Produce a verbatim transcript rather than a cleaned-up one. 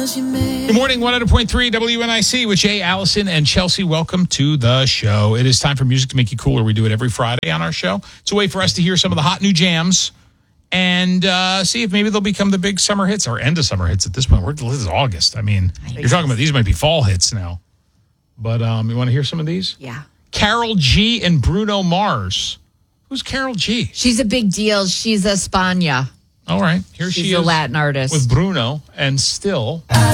Good morning, one hundred point three W N I C with Jay, Allison, and Chelsea. Welcome to the show. It is time for Music to Make You Cooler. We do it every Friday on our show. It's a way for us to hear some of the hot new jams and uh, see if maybe they'll become the big summer hits or end of summer hits at this point. We're, this is August. I mean, you're talking about these might be fall hits now. But um, you want to hear some of these? Yeah. Karol G and Bruno Mars. Who's Karol G? She's a big deal. She's a Spania. All right. Here She's she a is Latin artist. with Bruno and Still.